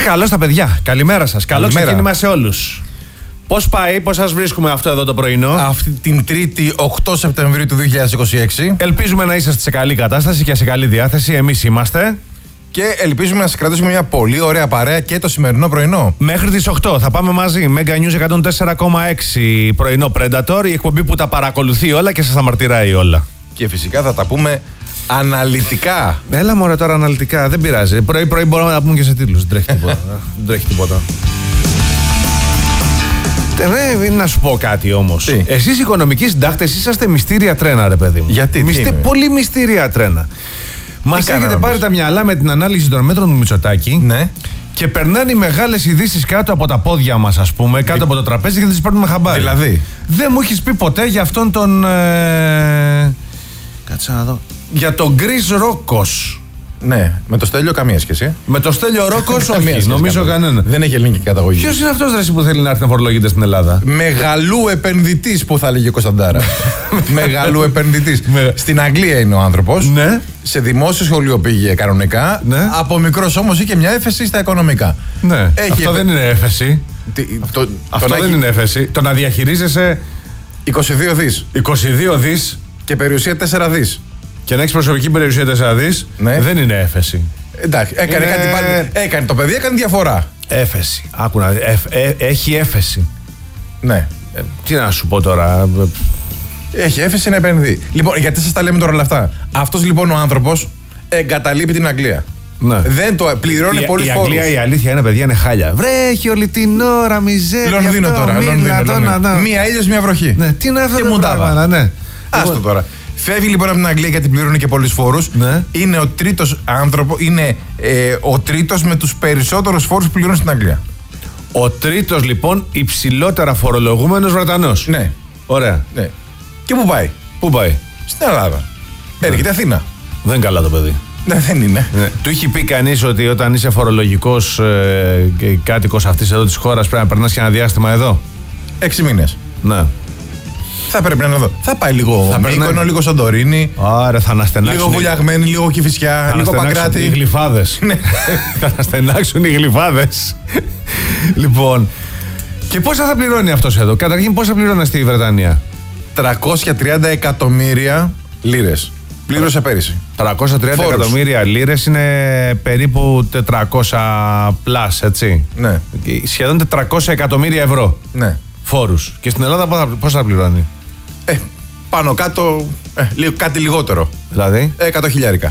καλώς τα παιδιά. Καλημέρα σας. Καλό ξεκίνημα σε όλους. Πώς πάει, πώς σας βρίσκουμε αυτό εδώ το πρωινό? Αυτή την Τρίτη 8 Σεπτεμβρίου του 2026. Ελπίζουμε να είσαστε σε καλή κατάσταση και σε καλή διάθεση. Εμείς είμαστε. Και ελπίζουμε να σας κρατήσουμε μια πολύ ωραία παρέα και το σημερινό πρωινό. Μέχρι τις 8 θα πάμε μαζί. Mega News 104,6 πρωινό Predator. Η εκπομπή που τα παρακολουθεί όλα και σας τα μαρτυράει όλα. Και φυσικά θα τα πούμε αναλυτικά. Έλα μωρέ τώρα αναλυτικά, δεν πειράζει. Πρωί-πρωί μπορούμε να πούμε και σε τίτλους. Δεν τρέχει τίποτα. Να σου πω κάτι όμως. Εσείς οι οικονομικοί συντάκτες είσαστε μυστήρια τρένα, ρε παιδί μου. Γιατί? Πολύ μυστήρια τρένα. Μας έχετε πάρει τα μυαλά με την ανάλυση των μέτρων του Μητσοτάκη. Ναι. Και περνάνε οι μεγάλες ειδήσεις κάτω από τα πόδια μας, ας πούμε, κάτω από το τραπέζι και δεν τις παίρνουμε χαμπάρι. Δηλαδή. Δεν μου έχεις πει ποτέ για αυτόν τον. Κάτσε να δω. Για τον Chris Rockos. Ναι, με το Στέλιο καμία σχέση. Με το Στέλιο Ρόκος, όχι. Νομίζω κανένα. Δεν έχει ελληνική καταγωγή. Ποιος είναι αυτός ρε που θέλει να έρθει να φορολογείται στην Ελλάδα? Μεγαλού επενδυτής που θα λέγει ο Κωνσταντάρα. Μεγαλού επενδυτής. Στην Αγγλία είναι ο άνθρωπος. Ναι. Σε δημόσιο σχολείο πήγε κανονικά. Ναι. Από μικρός όμως είχε μια έφεση στα οικονομικά. Ναι. Αυτό δεν είναι έφεση. Αυτό δεν είναι έφεση. Το να διαχειρίζεσαι 22 δις. 22 δις. Και περιουσία 4 δις. Και να έχεις προσωπική περιουσία 4 δις, ναι. Δεν είναι έφεση. Εντάξει, έκανε κάτι πάλι. Έκανε το παιδί, έκανε διαφορά. Έφεση. Άκου να έχει έφεση. Ναι. Τι να σου πω τώρα. Έχει έφεση να επενδύει. Λοιπόν, γιατί σας τα λέμε τώρα όλα αυτά? Αυτός λοιπόν ο άνθρωπος εγκαταλείπει την Αγγλία. Ναι. Δεν το πληρώνει πολύ φόρους. Η Αγγλία, η αλήθεια είναι, παιδιά, είναι χάλια. Βρέχει όλη την ώρα, μιζέρια. Λονδίνο τώρα. Μία ήλιος, μία βροχή. Ναι, τι είναι αυτό? Και μουντάδα. Ναι. Άστο τώρα. Φεύγει λοιπόν από την Αγγλία γιατί πληρώνει και πολλούς φόρους. Ναι. Είναι ο τρίτος άνθρωπο, είναι ο τρίτος με τους περισσότερους φόρους που πληρώνει στην Αγγλία. Ο τρίτος λοιπόν υψηλότερα φορολογούμενος Βρετανός. Ναι. Ωραία. Ναι. Και πού πάει? Πού πάει? Στην Ελλάδα. Έρχεται Αθήνα. Δεν είναι καλά το παιδί. Ναι, δεν είναι. Ναι. Του έχει πει κανείς ότι όταν είσαι φορολογικός κάτοικος αυτής εδώ της χώρας πρέπει να περνάς και ένα διάστημα εδώ? 6 μήνες. Ναι. Θα πρέπει να είναι εδώ. Θα πάει λίγο Μύκονο, λίγο Σαντορίνη. Άρα θα αναστενάξουν. Λίγο Βουλιαγμένη, λίγο Κηφισιά, λίγο Παγκράτη. Οι γλυφάδες. Θα αναστενάξουν οι γλυφάδες. Λοιπόν. Και πόσα θα πληρώνει αυτός εδώ? Καταρχήν πόσα πληρώνει στη Βρετανία? 330 εκατομμύρια λίρες. Πλήρωσε πέρυσι. 330 εκατομμύρια λίρες είναι περίπου 400 πλάς, έτσι. Ναι. Σχεδόν 400 εκατομμύρια ευρώ. Ναι. Φόρους. Και στην Ελλάδα πόσα θα πληρώνει? Πάνω κάτω, κάτι λιγότερο. Δηλαδή? 100 χιλιάρικα.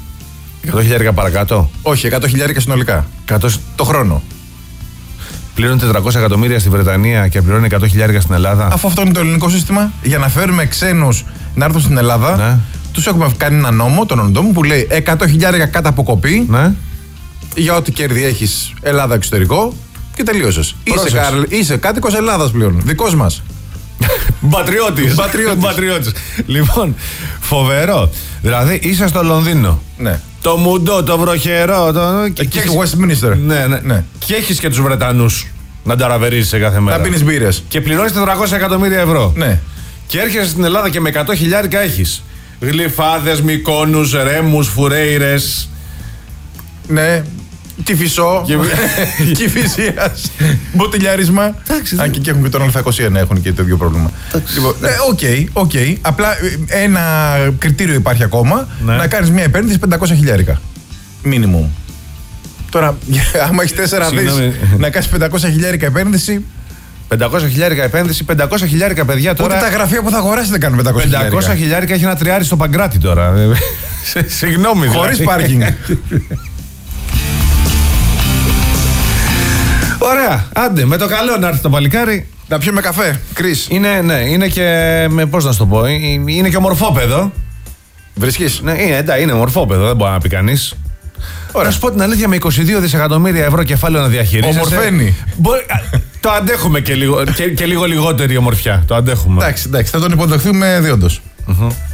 100 χιλιάρικα παρακάτω? Όχι, 100 χιλιάρικα συνολικά. Το χρόνο. Πληρώνει 400 εκατομμύρια στη Βρετανία και πληρώνει 100 χιλιάρικα στην Ελλάδα. Αφού αυτό είναι το ελληνικό σύστημα, για να φέρουμε ξένους να έρθουν στην Ελλάδα, ναι. Τους έχουμε κάνει ένα νόμο, τον ονομασμό που λέει 100 χιλιάρικα κατά αποκοπή, ναι. Για ό,τι κέρδη έχεις Ελλάδα εξωτερικό και τελείωσες. Είσαι κάτοικος Ελλάδας πλέον. Δικός μας. Πατριώτης. Λοιπόν, φοβερό. Δηλαδή είσαι στο Λονδίνο. Ναι. Το μουντό, το βροχερό. Και στο Westminster. Ναι. Και έχεις και τους Βρετανούς να ταραβερίζεις σε κάθε μέρα. Να πίνεις μπύρες. Και πληρώνεις 400 εκατομμύρια ευρώ. Ναι. Και έρχεσαι στην Ελλάδα και με 100 χιλιάρικα έχεις γλυφάδες, Μυκόνους, Ρέμους, Φουρέιρες. Ναι. Κηφισό. Κηφισίας. Μποτιλιάρισμα. Αν και έχουν και τον Α21, έχουν και το ίδιο πρόβλημα. Οκ. Απλά ένα κριτήριο υπάρχει ακόμα. Να κάνεις μια επένδυση 500 χιλιάρικα. Μίνιμουμ. Τώρα, άμα έχεις 4 δις, να κάνεις 500 χιλιάρικα επένδυση. 500 χιλιάρικα επένδυση, 500 χιλιάρικα παιδιά τώρα. Ούτε τα γραφεία που θα αγοράσει δεν κάνουν 500 χιλιάρικα. 500 χιλιάρικα έχει ένα τριάρι στο Παγκράτη τώρα. Συγγνώμη. Χωρίς πάρκινγκ. Ωραία, άντε, με το καλό να έρθει το παλικάρι. Να πιούμε καφέ, Κρίς. Είναι και, πώς να σου το πω, είναι και ομορφόπεδο. Βρίσκεις? Ναι, είναι ομορφόπεδο, δεν μπορεί να πει κανείς. Να σου πω την αλήθεια, με 22 δισεκατομμύρια ευρώ κεφάλαιο να διαχειρίζεσαι. Ομορφαίνει. Το αντέχουμε και λίγο λιγότερη ομορφιά. Το αντέχουμε. Εντάξει, θα τον υποδεχθούμε διόντως.